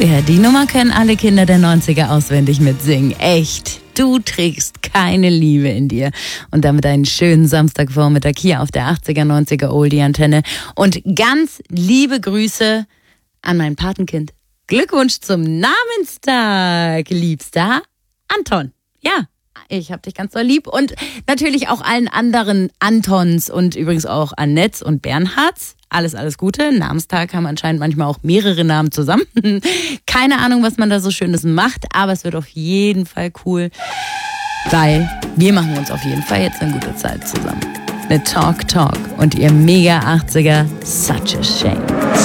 ja, die Nummer können alle Kinder der 90er auswendig mitsingen. Echt. Du trägst keine Liebe in dir. Und damit einen schönen Samstagvormittag hier auf der 80er, 90er Oldie-Antenne. Und ganz liebe Grüße an mein Patenkind. Glückwunsch zum Namenstag, liebster Anton. Ja, ich hab dich ganz doll lieb. Und natürlich auch allen anderen Antons und übrigens auch Annette und Bernhards. Alles Gute. Namenstag haben anscheinend manchmal auch mehrere Namen zusammen. Keine Ahnung, was man da so Schönes macht, aber es wird auf jeden Fall cool, weil wir machen uns auf jeden Fall jetzt eine gute Zeit zusammen. Mit Talk und ihr mega 80er, such a shame.